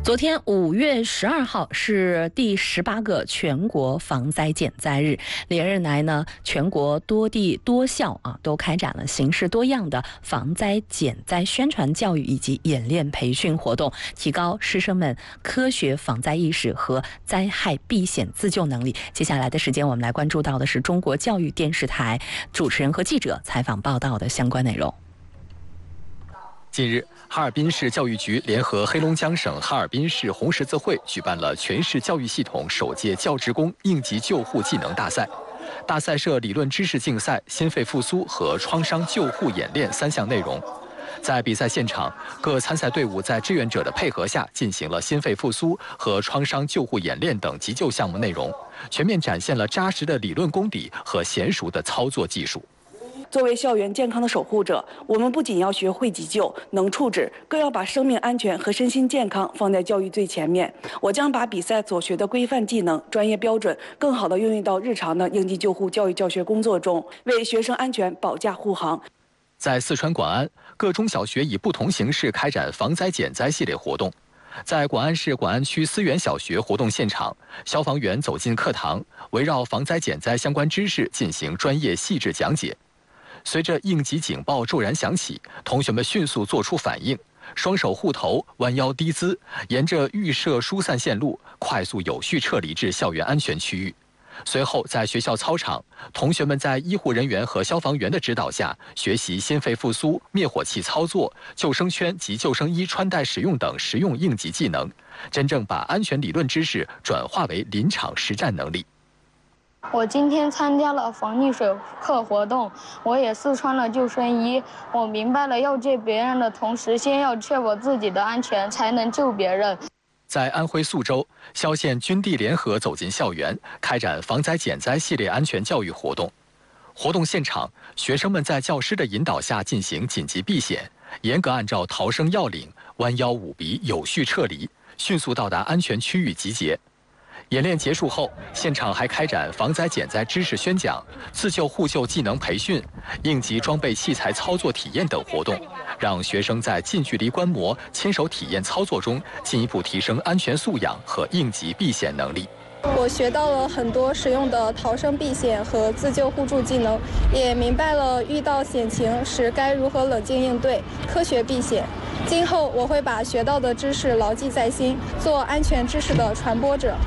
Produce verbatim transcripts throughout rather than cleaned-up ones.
昨天五月十二号是第十八个全国防灾减灾日，连日来呢，全国多地多校啊都开展了形式多样的防灾减灾宣传教育以及演练培训活动，提高师生们科学防灾意识和灾害避险自救能力。接下来的时间，我们来关注到的是中国教育电视台主持人和记者采访报道的相关内容。 近日，哈尔滨市教育局联合黑龙江省哈尔滨市红十字会举办了全市教育系统首届教职工应急救护技能大赛。大赛设理论知识竞赛、心肺复苏和创伤救护演练三项内容。在比赛现场，各参赛队伍在志愿者的配合下进行了心肺复苏和创伤救护演练等急救项目内容，全面展现了扎实的理论功底和娴熟的操作技术。 作为校园健康的守护者，我们不仅要学会急救、能处置，更要把生命安全和身心健康放在教育最前面。我将把比赛所学的规范技能、专业标准，更好地应用到日常的应急救护教育教学工作中，为学生安全保驾护航。 在四川广安，各中小学以不同形式开展防灾减灾系列活动。在广安市广安区思源小学活动现场，消防员走进课堂，围绕防灾减灾相关知识进行专业细致讲解。随着应急警报骤然响起，同学们迅速做出反应，双手护头，弯腰低姿，沿着预设疏散线路快速有序撤离至校园安全区域。随后，在学校操场，同学们在医护人员和消防员的指导下，学习心肺复苏、灭火器操作、救生圈及救生衣穿戴使用等实用应急技能，真正把安全理论知识转化为临场实战能力。 我今天参加了防溺水课活动，我也试穿了救生衣。我明白了，要救别人的同时，先要确保自己的安全，才能救别人。 在安徽宿州，萧县军地联合走进校园，开展防灾减灾系列安全教育活动。活动现场，学生们在教师的引导下进行紧急避险，严格按照逃生要领，弯腰捂鼻，有序撤离，迅速到达安全区域集结。演练结束后，现场还开展防灾减灾知识宣讲、自救互救技能培训、应急装备器材操作体验等活动，让学生在近距离观摩、亲手体验操作中，进一步提升安全素养和应急避险能力。 我学到了很多实用的逃生避险和自救互助技能，也明白了遇到险情时该如何冷静应对、科学避险。今后我会把学到的知识牢记在心，做安全知识的传播者。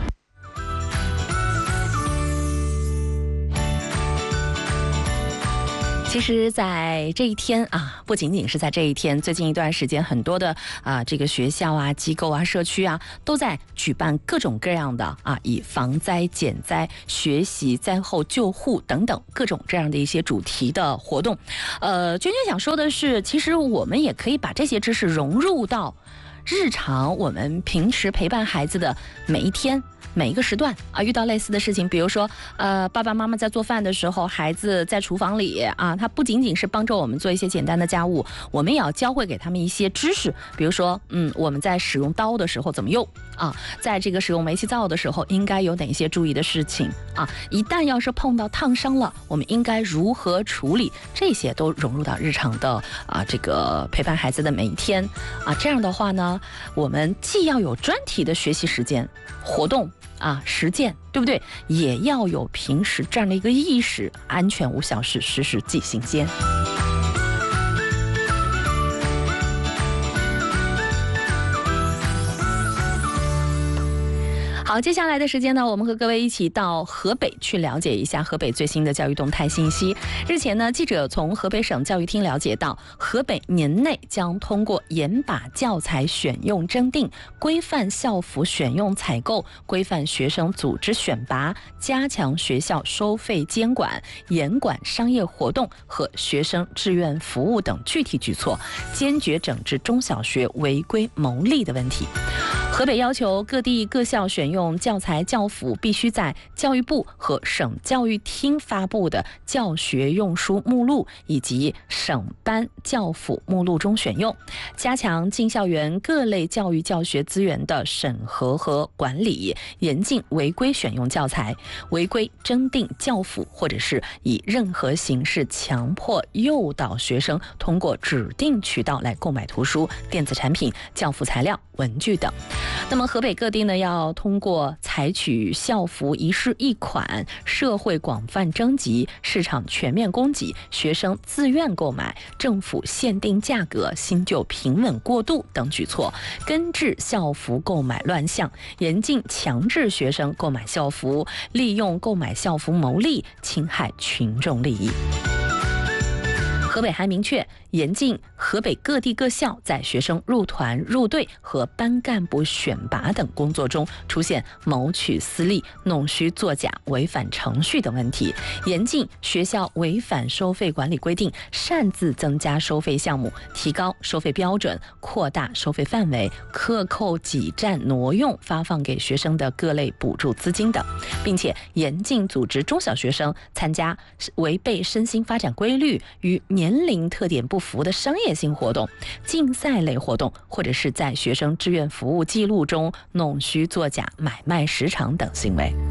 其实，在这一天啊，不仅仅是在这一天，最近一段时间，很多的啊，这个学校啊、机构啊、社区啊，都在举办各种各样的啊，以防灾减灾、学习灾后救护等等各种这样的一些主题的活动。呃，娟娟想说的是，其实我们也可以把这些知识融入到日常我们平时陪伴孩子的每一天。每一个时段啊，遇到类似的事情，比如说，呃，爸爸妈妈在做饭的时候，孩子在厨房里啊，他不仅仅是帮着我们做一些简单的家务，我们也要教会给他们一些知识，比如说，嗯，我们在使用刀的时候怎么用啊，在这个使用煤气灶的时候应该有哪些注意的事情啊，一旦要是碰到烫伤了，我们应该如何处理，这些都融入到日常的啊这个陪伴孩子的每一天啊，这样的话呢，我们既要有专题的学习时间活动。啊，实践对不对？也要有平时这样的一个意识，安全无小事，时时记心间。好，接下来的时间呢，我们和各位一起到河北去了解一下河北最新的教育动态信息。日前呢，记者从河北省教育厅了解到，河北年内将通过严把教材选用征订、规范校服选用采购、规范学生组织选拔、加强学校收费监管、严管商业活动和学生志愿服务等具体举措，坚决整治中小学违规牟利的问题。河北要求各地各校选用教材教辅必须在教育部和省教育厅发布的教学用书目录以及省班教辅目录中选用，加强进校园各类教育教学资源的审核和管理，严禁违规选用教材、违规征订教辅，或者是以任何形式强迫诱导学生通过指定渠道来购买图书、电子产品、教辅材料、文具等。 那么河北各地呢，要通过采取校服一式一款、社会广泛征集、市场全面供给、学生自愿购买、政府限定价格、新旧平稳过渡等举措，根治校服购买乱象，严禁强制学生购买校服，利用购买校服牟利，侵害群众利益。河北还明确严禁河北各地各校在学生入团、入队和班干部选拔等工作中出现谋取私利、弄虚作假、违反程序等问题，严禁学校违反收费管理规定，擅自增加收费项目、提高收费标准、扩大收费范围、克扣、挤占、挪用发放给学生的各类补助资金等，并且严禁组织中小学生参加违背身心发展规律与年龄特点不符的商业性活动、竞赛类活动，或者是在学生志愿服务记录中弄虚作假、买卖时长等行为。